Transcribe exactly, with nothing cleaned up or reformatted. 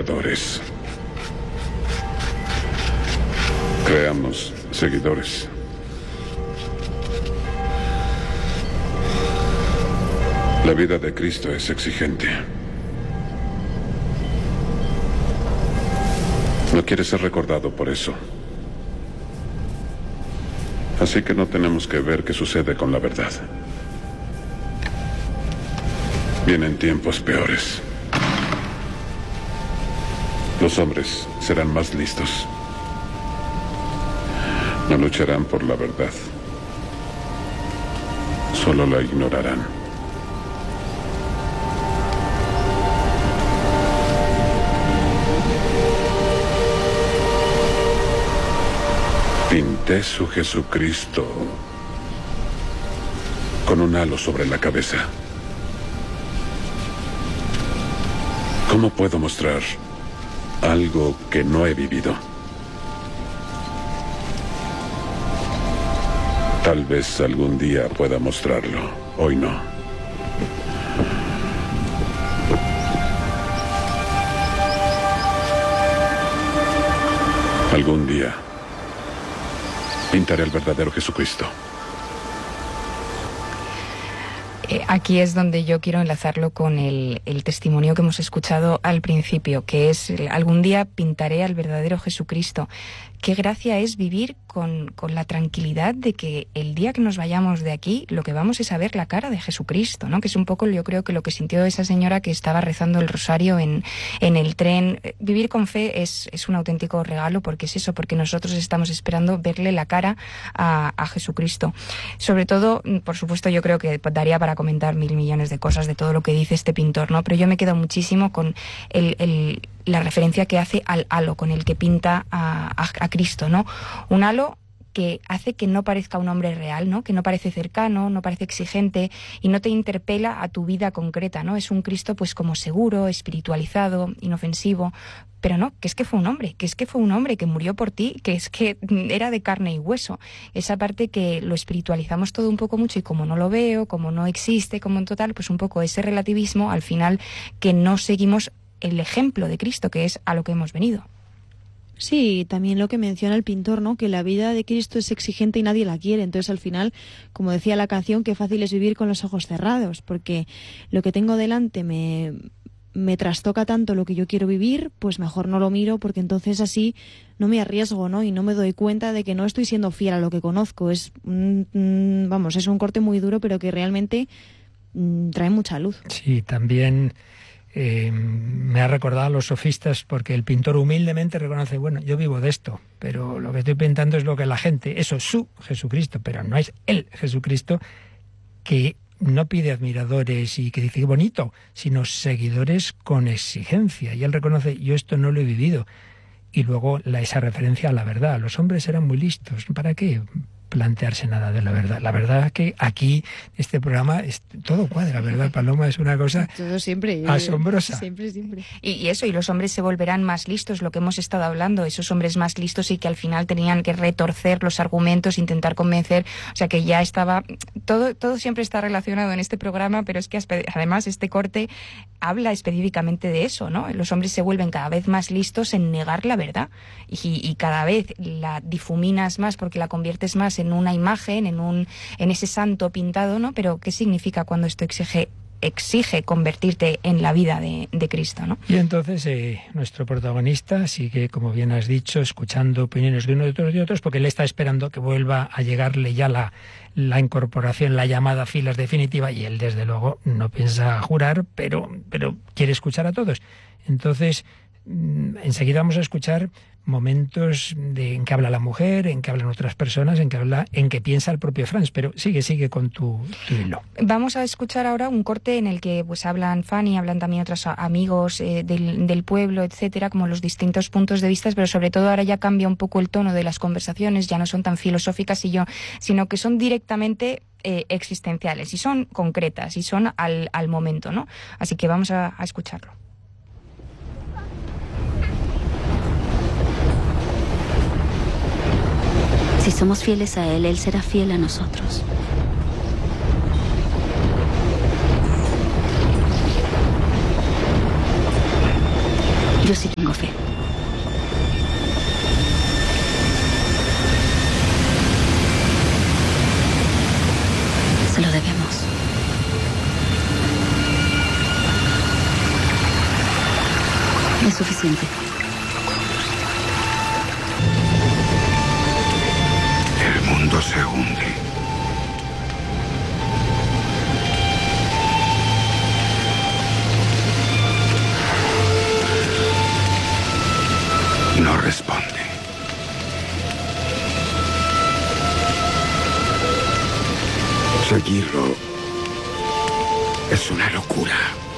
imitadores. Creamos seguidores. La vida de Cristo es exigente. No quiere ser recordado por eso. Así que no tenemos que ver qué sucede con la verdad. Vienen tiempos peores. Los hombres serán más listos. No lucharán por la verdad. Solo la ignorarán. Pinté su Jesucristo con un halo sobre la cabeza. ¿Cómo puedo mostrar algo que no he vivido? Tal vez algún día pueda mostrarlo. Hoy no. Algún día pintaré el verdadero Jesucristo. Aquí es donde yo quiero enlazarlo con el, el testimonio que hemos escuchado al principio, que es: algún día pintaré al verdadero Jesucristo. Qué gracia es vivir con, con la tranquilidad de que el día que nos vayamos de aquí, lo que vamos es a ver la cara de Jesucristo, ¿no? Que es un poco, yo creo, que lo que sintió esa señora que estaba rezando el rosario en, en el tren. Vivir con fe es, es un auténtico regalo, porque es eso, porque nosotros estamos esperando verle la cara a, a Jesucristo. Sobre todo, por supuesto, yo creo que daría para comentar mil millones de cosas de todo lo que dice este pintor, ¿no? Pero yo me quedo muchísimo con el... el la referencia que hace al halo con el que pinta a, a, a Cristo, ¿no? Un halo que hace que no parezca un hombre real, ¿no? Que no parece cercano, no parece exigente y no te interpela a tu vida concreta, ¿no? Es un Cristo pues como seguro, espiritualizado, inofensivo, pero no, que es que fue un hombre, que es que fue un hombre que murió por ti, que es que era de carne y hueso. Esa parte que lo espiritualizamos todo un poco mucho y como no lo veo, como no existe, como en total, pues un poco ese relativismo al final que no seguimos el ejemplo de Cristo, que es a lo que hemos venido. Sí, también lo que menciona el pintor, ¿no? Que la vida de Cristo es exigente y nadie la quiere. Entonces, al final, como decía la canción, qué fácil es vivir con los ojos cerrados, porque lo que tengo delante me, me trastoca tanto lo que yo quiero vivir, pues mejor no lo miro, porque entonces así no me arriesgo, ¿no? Y no me doy cuenta de que no estoy siendo fiel a lo que conozco. Es, mm, vamos, es un corte muy duro, pero que realmente mm, trae mucha luz. Sí, también... Eh, me ha recordado a los sofistas, porque el pintor humildemente reconoce, bueno, yo vivo de esto, pero lo que estoy pintando es lo que la gente, eso es su Jesucristo, pero no es el Jesucristo, que no pide admiradores y que dice qué bonito, sino seguidores con exigencia. Y él reconoce, yo esto no lo he vivido. Y luego la, esa referencia a la verdad. Los hombres eran muy listos. ¿Para qué plantearse nada de la verdad? La verdad es que aquí, este programa, es, todo cuadra, ¿verdad, Paloma? Es una cosa todo siempre, asombrosa. Siempre, siempre. Y, y eso, y los hombres se volverán más listos, lo que hemos estado hablando, esos hombres más listos y que al final tenían que retorcer los argumentos, intentar convencer, o sea que ya estaba, todo, todo siempre está relacionado en este programa, pero es que además este corte habla específicamente de eso, ¿no? Los hombres se vuelven cada vez más listos en negar la verdad y, y cada vez la difuminas más porque la conviertes más en una imagen, en un en ese santo pintado, ¿no? Pero ¿qué significa cuando esto exige exige convertirte en la vida de, de Cristo, ¿no? Y entonces eh, nuestro protagonista sigue, como bien has dicho, escuchando opiniones de unos de otros y otros, porque él está esperando que vuelva a llegarle ya la, la incorporación, la llamada a filas definitiva, y él desde luego no piensa jurar, pero, pero quiere escuchar a todos. Entonces, enseguida vamos a escuchar momentos de, en que habla la mujer, en que hablan otras personas, en que habla, en que piensa el propio Franz, pero sigue, sigue con tu, tu hilo. Vamos a escuchar ahora un corte en el que pues hablan Fanny, hablan también otros amigos eh, del, del pueblo, etcétera, como los distintos puntos de vista, pero sobre todo ahora ya cambia un poco el tono de las conversaciones, ya no son tan filosóficas y yo, sino que son directamente eh, existenciales y son concretas y son al, al momento, ¿no? Así que vamos a, a escucharlo. Si somos fieles a Él, Él será fiel a nosotros. Yo sí tengo fe. Se lo debemos. Es suficiente. El mundo se hunde. No responde. Seguirlo es una locura.